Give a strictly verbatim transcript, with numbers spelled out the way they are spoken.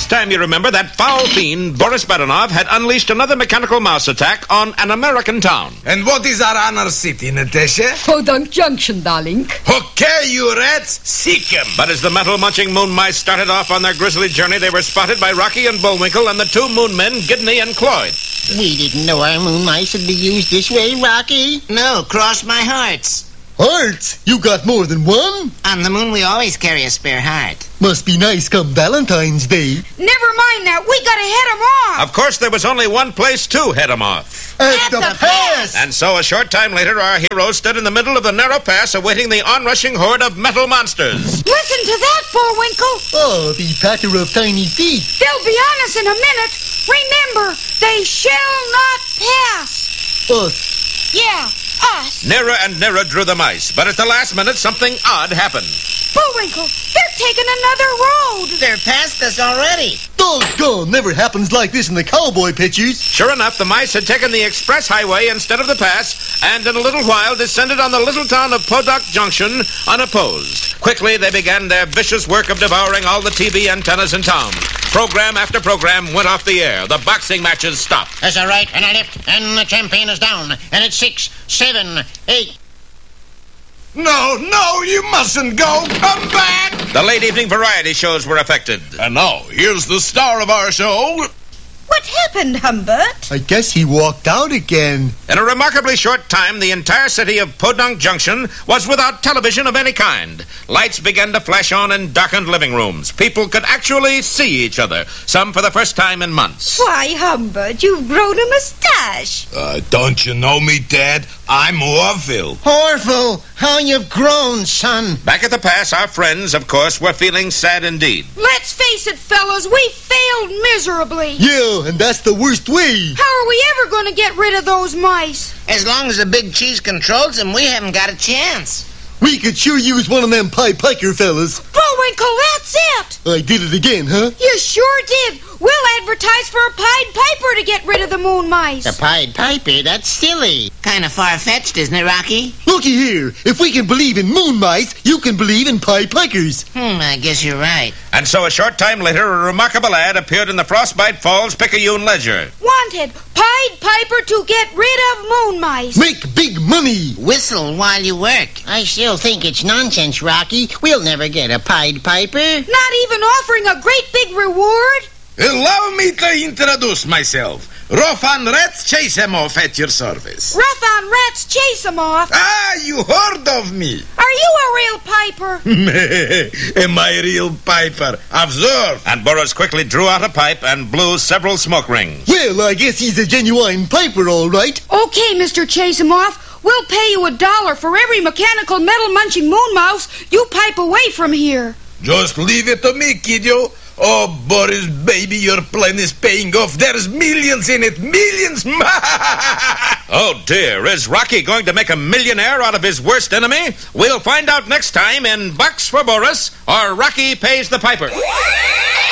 Last time, you remember, that foul fiend, Boris Badenov, had unleashed another mechanical mouse attack on an American town. And what is our honor city, Natasha? Podunk Junction, darling. Okay, you rats, seek 'em. But as the metal-munching moon mice started off on their grisly journey, they were spotted by Rocky and Bullwinkle and the two moon men, Gidney and Cloyd. We didn't know our moon mice would be used this way, Rocky. No, cross my hearts. Hearts? You got more than one? On the moon, we always carry a spare heart. Must be nice come Valentine's Day. Never mind that. We gotta head 'em off. Of course, there was only one place to head 'em off. At, At the, the pass! And so, a short time later, our heroes stood in the middle of the narrow pass awaiting the onrushing horde of metal monsters. Listen to that, Bullwinkle. Oh, the patter of tiny feet. They'll be on us in a minute. Remember, they shall not pass. Us. Yeah, us. Nearer and nearer drew the mice, but at the last minute, something odd happened. Bullwinkle, they're taking another road. They're past us already. Doggone, never happens like this in the cowboy pictures. Sure enough, the mice had taken the express highway instead of the pass, and in a little while descended on the little town of Podunk Junction unopposed. Quickly, they began their vicious work of devouring all the T V antennas in town. Program after program went off the air. The boxing matches stopped. There's a right and a left, and the champion is down. And it's six, seven, eight. No, no, you mustn't go. Come back. The late evening variety shows were affected. And now, here's the star of our show. What happened, Humbert? I guess he walked out again. In a remarkably short time, the entire city of Podunk Junction was without television of any kind. Lights began to flash on in darkened living rooms. People could actually see each other, some for the first time in months. Why, Humbert, you've grown a mustache. Uh, don't you know me, Dad? I'm Orville. Orville, how you've grown, son. Back at the pass, our friends, of course, were feeling sad indeed. Let's face it, fellas, we failed miserably. Yeah, and that's the worst way. How are we ever going to get rid of those mice? As long as the big cheese controls them, we haven't got a chance. We could sure use one of them Pied Piper fellas. Bullwinkle, that's it. I did it again, huh? You sure did. We'll advertise for a Pied Piper to get rid of the moon mice. The Pied Piper, that's silly. Kind of far-fetched, isn't it, Rocky? Looky here. If we can believe in moon mice, you can believe in Pied Pikers. Hmm, I guess you're right. And so a short time later, a remarkable ad appeared in the Frostbite Falls Picayune Ledger. Wanted, Pied Piper to get rid of moon mice. Make big money. Whistle while you work. I still think it's nonsense, Rocky. We'll never get a Pied Piper. Not even offering a great big reward? Allow me to introduce myself. Rofan Rats Chase 'em off at your service. Rough on rats chase 'em off. Ah, you heard of me. Are you a real piper? Am I a real piper? Observe. And Boris quickly drew out a pipe and blew several smoke rings. Well, I guess he's a genuine piper, all right. Okay, Mister Chase 'em off. We'll pay you a dollar for every mechanical metal-munching moon mouse you pipe away from here. Just leave it to me, kiddo. Oh, Boris, baby, your plan is paying off. There's millions in it. Millions. Oh, dear. Is Rocky going to make a millionaire out of his worst enemy? We'll find out next time in Bucks for Boris, or Rocky Pays the Piper.